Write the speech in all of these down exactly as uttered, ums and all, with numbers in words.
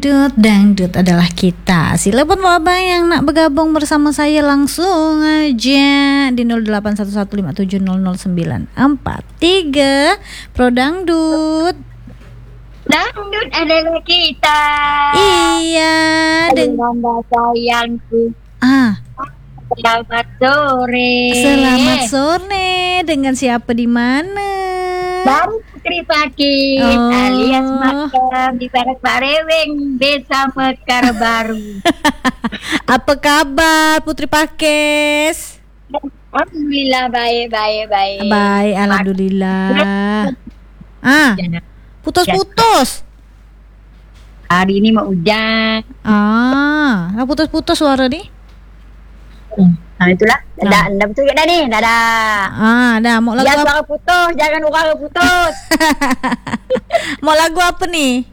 Dangdut, dangdut adalah kita. Sila buat wabah yang nak bergabung bersama saya langsung aja di nol delapan satu satu lima tujuh nol nol sembilan empat tiga. Pro Dangdut. Dangdut adalah kita. Iya. Dengan sayangku. Ah. Selamat sore. Selamat sore. Dengan siapa di mana? Baru Putri Pakis Oh. alias Makam di Barat Bareweng, Desa Mekar Baru. Apa kabar Putri Pakis? Alhamdulillah baik baik baik. Baik, alhamdulillah. Ah, putus-putus. Hari ini mau hujan. Ah, lah putus-putus suara ni. Nah itulah. Dah dah, dah betul dah ni. Dah dah. Ah, dah mau lagu Jangan apa? suara putus, jangan suara putus. Mau lagu apa ni?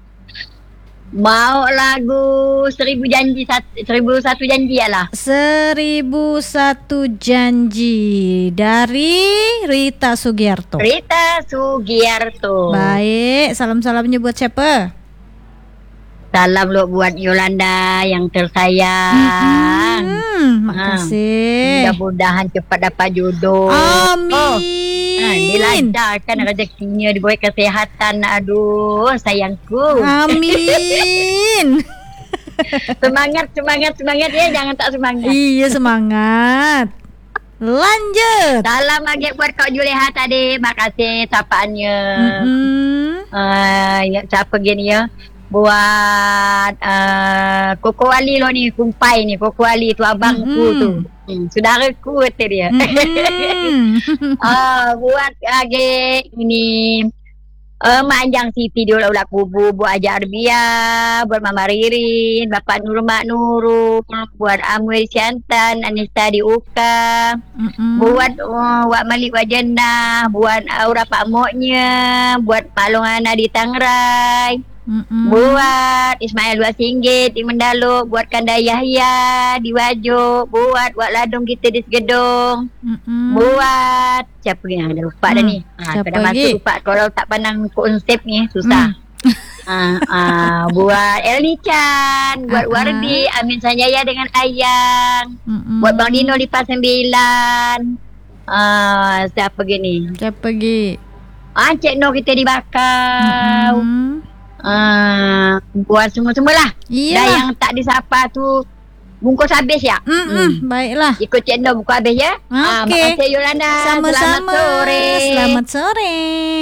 Mau lagu Seribu Janji sat- Seribu Satu Janji lah. Seribu Satu Janji dari Rita Sugiarto. Rita Sugiarto. Baik, salam-salamnya buat siapa? Salam lo buat Yolanda yang tersayang. Hmm, makasih. Mudah-mudahan cepat dapat jodoh. Amin. Oh, ha, dilancarkan rezekinya, diberi kesehatan. Aduh, sayangku. Amin. Semangat, semangat, semangat ya. Jangan tak semangat. Iya, semangat. Lanjut. Salam lagi buat Kak Juleha tadi. Makasih sapaannya. Mm-hmm. Uh, ya, siapa gini ya? Buat uh, Koko Ali lo ni, kumpai ni. Koko Ali tu abangku mm-hmm. tu. Hmm, saudaraku kata dia. Mm-hmm. Ah, buat lagi ini uh, Mak Anjang Siti dia ulah kubu, buat Aja Arbia, buat Mama Ririn, Bapak Nur Mak Nurul, buat Amwil Siantan, Anissa di Uka, Mm-hmm. buat uh, Wak Malik Wajena, buat Aura Pak Moknya, buat Pak Long Ana di Tangrai. Mm-mm. Buat Ismail Dua Singgit di Mendaluk, buat Kanda Yahya di Wajuk, buat Wak Ladung kita di Segedong, Mm-mm. buat siapa yang ada lupa Hmm. dah ni. Ha, Siapa kena lagi? masuk lupa kalau tak pandang konsep ni susah. Hmm. ha, ha, buat Elni Chan, buat Ah, Wardi, Amin Sanjaya dengan Ayang, Mm-mm. buat Bang Dino di Pas Sembilan. Ah, siapa gini? Siapa pergi? Ah, Cik Noh kita di Bakau. Mm-mm. Ah, buat semua-semualah. Iya. Dah yang tak disapa tu bungkus habis ya. Mm-mm. Baiklah. Ikut channel bungkus habis ya. Ah, Okey. makasih Yolanda. Sama-sama. Selamat sore. Selamat sore.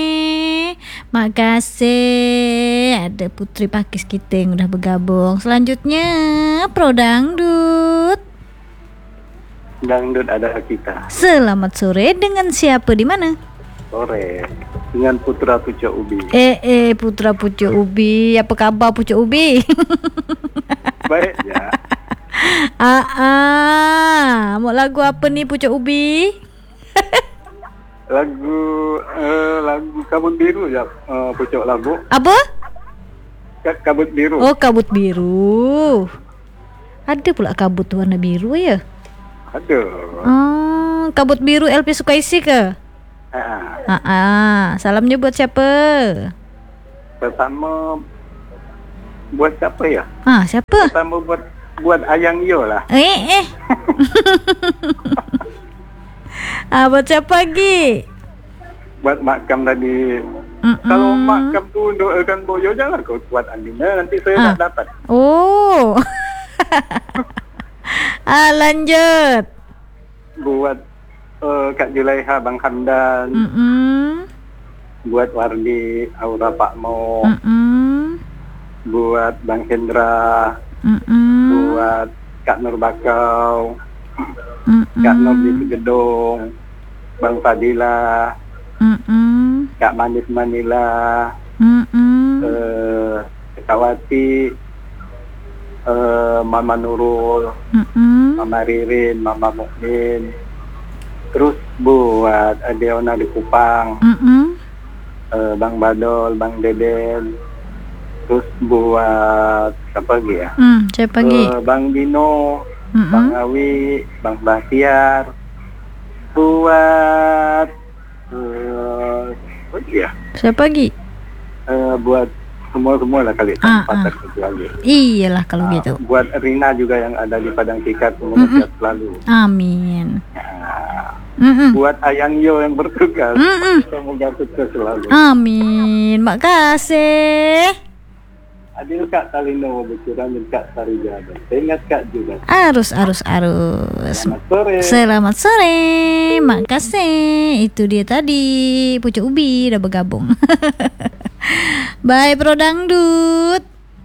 Makasih. Ada Putri Pakis kita yang udah bergabung. Selanjutnya Pro Dangdut. Dangdut adalah kita. Selamat sore. Dengan siapa di mana? Sore dengan Putra Pucuk Ubi. Eh eh Putra Pucuk Ubi. Apa khabar Pucuk Ubi? Baik ya. ah ah. Mau lagu apa ni Pucuk Ubi? Lagu uh, lagu Kabut Biru ya, uh, Pucuk Labu. Apa? Ka- Kabut Biru. Oh, kabut biru. Ada pula kabut warna biru ya? Ada. Oh, kabut biru L P Sukaisi ke? Ha. Ah, ah. Salamnya buat siapa? Pertama buat siapa ya? Ah, siapa? Pertama buat buat Ayang Yo lah. Eh, eh. ah, buat siapa lagi? Buat Makam tadi. Mm-mm. Kalau Makam tu doakan Boyo, jangan kau buat Andina, nanti saya Ah. tak dapat. Oh. ah, lanjut. Buat uh, Kak Julaiha, Bang Hamdan, Mm-mm. buat Wardi, Aura Pak Mo, Mm-mm. buat Bang Hendra, Mm-mm. buat Kak Nur Bakau, Mm-mm. Kak Nur di Gedong, Bang Fadila, Mm-mm. Kak Manis Manila, Mm-mm. eh, Kawati, eh, Mama Nurul, Mm-mm. Mama Ririn, Mama Mukmin, terus buat Adeona di Kupang, Mm-mm. eh, Bang Badol, Bang Deden, terus buat siapa lagi ya? Hmm, siapa lagi? Eh, Bang Dino, Mm-mm. Bang Awi, Bang Bahtiar, buat uh, apa lagi ya? Siapa lagi? Uh, buat semua-semua lah kali Ah, tempat ah. terkecuali. Iyalah kalau Ah, gitu. Buat Rina juga yang ada di Padang Sikat, semoga Mm-mm. sehat selalu. Amin. Ah, Mm-mm. buat Ayang Yo yang bertugas, Mm-mm. semoga sukses selalu. Amin. Makasih. Adil Kak Talino, Bucuran Kak Sarijada. Saya ingat Kak juga. Arus, arus, arus. Selamat sore. Selamat sore. Makasih. Itu dia tadi. Pucuk Ubi udah bergabung. Bye Pro Dangdut.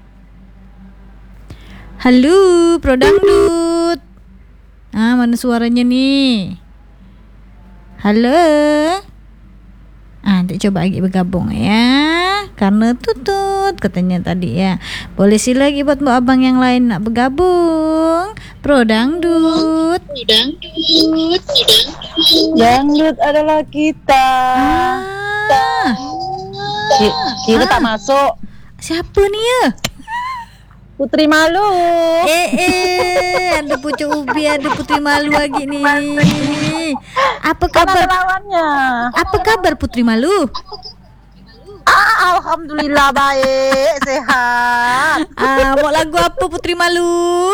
Halo Pro Dangdut. Ah, mana suaranya nih? Halo. Ah, nanti coba lagi bergabung ya. Karena tutut katanya tadi ya. Boleh sila lagi buat mbak abang yang lain nak bergabung. Pro Dangdut. Dangdut adalah kita. Ah, Ki- Kita tak masuk. siapa ni ya? Putri Malu. Eh eh, ada Pucuk Ubi, ada Putri Malu lagi nih. Apa Kan ada kabar? lawannya. Apa kabar Putri Malu? Ah, Alhamdulillah baik, sehat. Ah, mau lagu apa Putri Malu?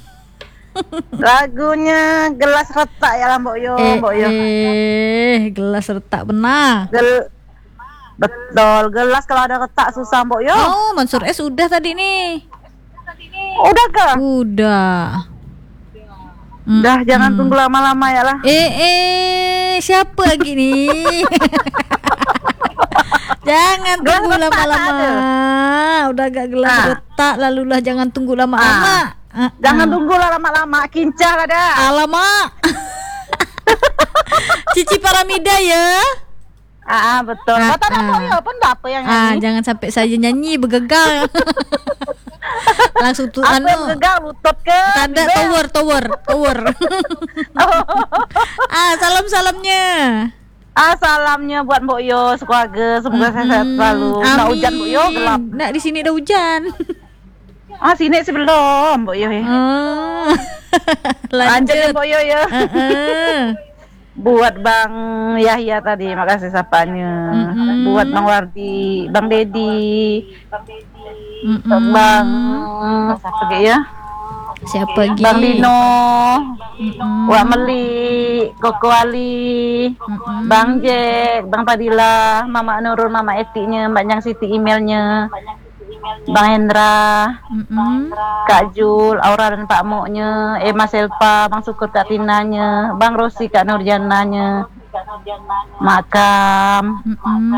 Lagunya Gelas Retak ya lah Mbok Yo, Eh, Mbok Yo. eh, gelas retak benar. Gel Betul, gelas kalau ada retak susah Mbok Yo. Oh, Mansur S udah tadi nih. Udah ke? Udah. Udah, Mm, jangan mm. tunggu lama-lama ya lah. Eh eh, siapa lagi nih? Jangan Gelas tunggu retak lama-lama. ada. Udah gak gelas Ah. retak, lalulah jangan tunggu lama-lama. Ah, Jangan ah. tunggu lah lama-lama, kincah ada. Alamak. Cici Paramida ya. Ah, ah, betul. Ah, Kata ada ah. Mbok Yo pun apa yang Ah, nyanyi? jangan sampai saya nyanyi bergegar. Langsung tuh Apa yang anu. gegar lutut ke? Tanda Bibir? tower, tower, tower. Ah, salam-salamnya. Ah, salamnya buat Mbok Yo sekeluarga, semoga sehat Mm-mm. selalu. Nak hujan Mbok Yo gelap. Nak di sini dah hujan. Ah, sini sih belum Mbok Yo ya. Ah. Lanjut ya Lanjut. Mbok Yo ya. Ah, ah. Buat Bang Yahya tadi, makasih sapanya. Mm-mm. Buat Bang Wardi, Bang Dedi, Mm-mm. Bang siapa lagi ya? Siapa lagi? Bang Dino, Mm-mm. Wak Meli, Koko Ali, Mm-mm. Bang Jack, Bang Padilla, Mama Nurul, Mama Etiknya, Mbak Nyang Siti emailnya, Bang Hendra, Mm-mm. Kak Jul, Aura dan Pak Moknya, Emma Selpa, Bang Syukur Kak Tinanya, Bang Rosi Kak Nurjananya, Makam, Mm-mm.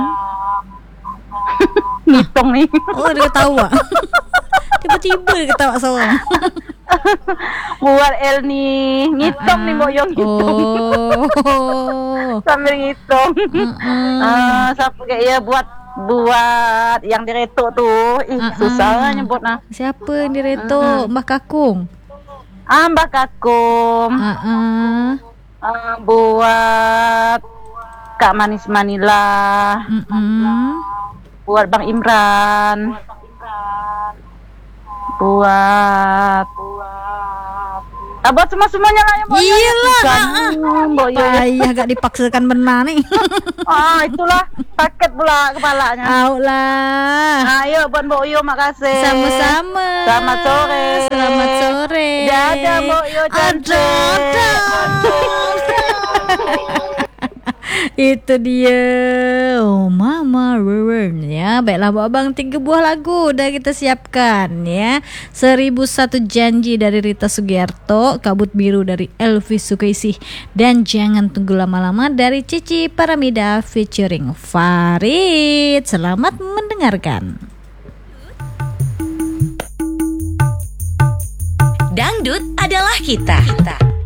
ngitung nih. Oh, dia ketawa. Tiba-tiba dia ketawa seorang. Buat Elni, ngitung nih Mbok Yo, ngitung. Oh. Sambil ngitung. Mm-mm. Ah, siapa kayak ya buat buat yang diretok tuh. Ih, Mm-mm. susah nyebut nah. Siapa yang diretok? Mbah Kakung. Ah, Mbak Kakum. Ah, ah. Ah, buat Kak Manis Manila. Mm-mm. Buat Bang Imran. Buat Ah, buat semua-semuanya lah yang Mbok Yo. Iyalah, Bukan, ah, ah. Mbok Yo. Payah gak dipaksakan benar nih. Ah, itulah sakit pula kepalanya. Au lah. Ayo buat Mbok Yo, makasih. Sama-sama. Selamat sore. Selamat sore. Dadah Mbok Yo cantik. Itu dia. Oh mama Rurun ya. Baiklah buat abang, tiga buah lagu udah kita siapkan ya. Seribu Satu Janji dari Rita Sugiarto, Kabut Biru dari Elvis Sukaisih, dan Jangan Tunggu Lama-Lama dari Cici Paramida featuring Farid. Selamat mendengarkan. Dangdut adalah kita.